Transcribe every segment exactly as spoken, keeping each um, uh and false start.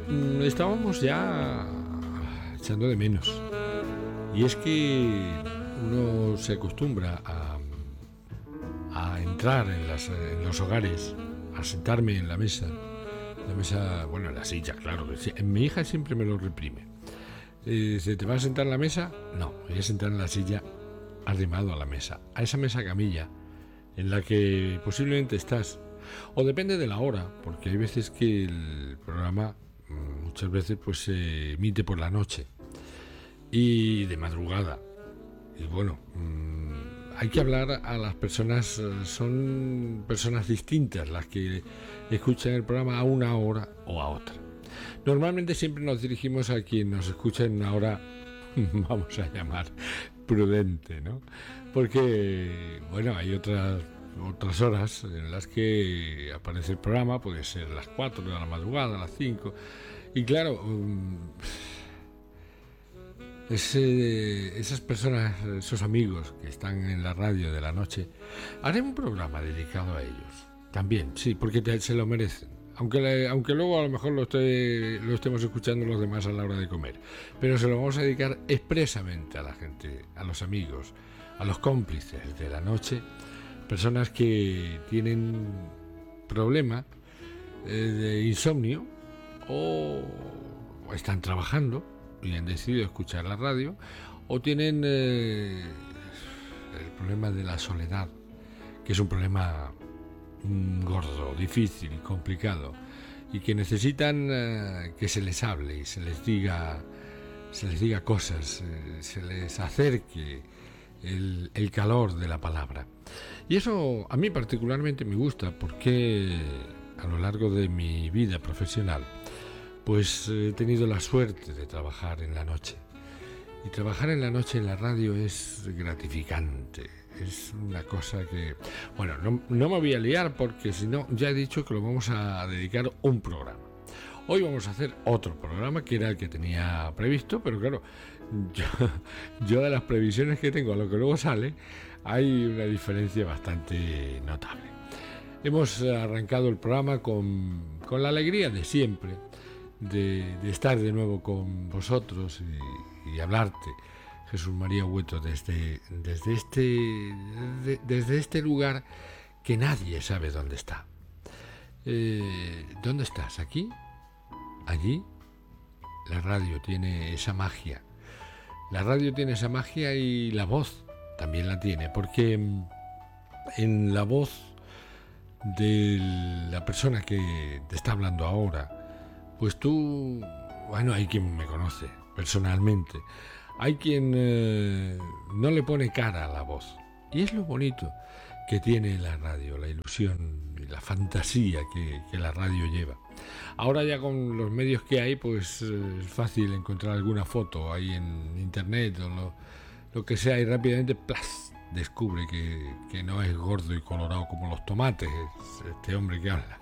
mm, estábamos ya echando de menos. Y es que uno se acostumbra a, a entrar en, las, en los hogares, a sentarme en la mesa. La mesa, bueno, en la silla, claro. Que sí. Mi hija siempre me lo reprime. Eh, ¿Se te va a sentar en la mesa? No, voy a sentar en la silla arrimado a la mesa. A esa mesa camilla en la que posiblemente estás. O depende de la hora, porque hay veces que el programa muchas veces pues se emite por la noche y de madrugada. Y bueno, mmm, hay que hablar a las personas, son personas distintas las que escuchan el programa a una hora o a otra. Normalmente siempre nos dirigimos a quien nos escucha en una hora, vamos a llamar, prudente, ¿no? Porque, bueno, hay otras otras horas en las que aparece el programa, puede ser las cuatro de la madrugada, las cinco, y claro, um, ese, esas personas, esos amigos que están en la radio de la noche, haré un programa dedicado a ellos, también, sí, porque te, se lo merecen, aunque, le, aunque luego a lo mejor lo, esté, lo estemos escuchando los demás a la hora de comer, pero se lo vamos a dedicar expresamente a la gente, a los amigos, a los cómplices de la noche, personas que tienen problema eh, de insomnio o están trabajando y han decidido escuchar la radio, o tienen eh, el problema de la soledad, que es un problema mm, gordo, difícil, complicado, y que necesitan eh, que se les hable y se les diga, se les diga cosas, eh, se les acerque el, el calor de la palabra. Y eso a mí particularmente me gusta porque a lo largo de mi vida profesional pues he tenido la suerte de trabajar en la noche. Y trabajar en la noche en la radio es gratificante. Es una cosa que... Bueno, no, no me voy a liar porque si no, ya he dicho que lo vamos a dedicar un programa. Hoy vamos a hacer otro programa que era el que tenía previsto, pero claro, yo, yo de las previsiones que tengo a lo que luego sale, hay una diferencia bastante notable. Hemos arrancado el programa con, con la alegría de siempre, de, de estar de nuevo con vosotros y, y hablarte, Jesús María Hueto, desde, desde, este, de, desde este lugar que nadie sabe dónde está. Eh, ¿Dónde estás? ¿Aquí? ¿Allí? La radio tiene esa magia. La radio tiene esa magia y la voz también la tiene, porque en la voz de la persona que te está hablando ahora, pues tú, bueno, hay quien me conoce personalmente, hay quien eh, no le pone cara a la voz, y es lo bonito que tiene la radio, la ilusión y la fantasía que, que la radio lleva. Ahora ya con los medios que hay, pues eh, es fácil encontrar alguna foto ahí en internet o lo, lo que sea, y rápidamente ¡plas!, descubre que, que no es gordo y colorado como los tomates este hombre que habla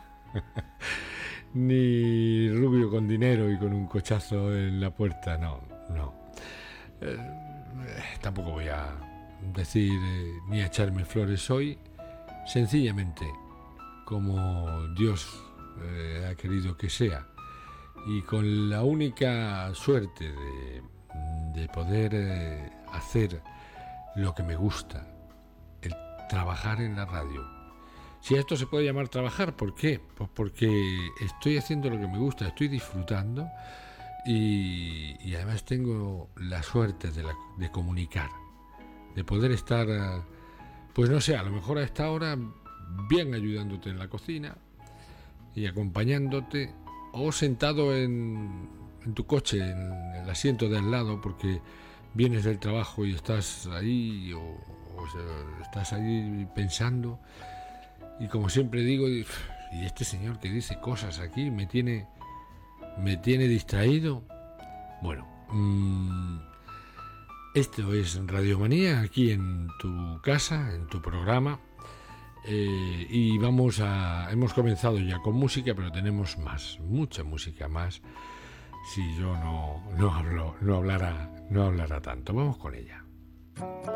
ni rubio con dinero y con un cochazo en la puerta, no, no eh, tampoco voy a decir eh, ni a echarme flores. Soy sencillamente como Dios eh, ha querido que sea, y con la única suerte de, de poder eh, hacer lo que me gusta, el trabajar en la radio. Si esto se puede llamar trabajar, ¿por qué? Pues porque estoy haciendo lo que me gusta, estoy disfrutando y, y además tengo la suerte de, la, de comunicar, de poder estar, pues no sé, a lo mejor a esta hora bien ayudándote en la cocina y acompañándote, o sentado en, en tu coche, en el asiento de al lado, porque vienes del trabajo y estás ahí, o, o sea, estás ahí pensando, y como siempre digo, y este señor que dice cosas aquí me tiene me tiene distraído. Bueno, mmm, esto es Radiomanía, aquí en tu casa, en tu programa, eh, y vamos a hemos comenzado ya con música, pero tenemos más, mucha música más. Si yo no no hablo, no hablara, no hablara tanto, vamos con ella.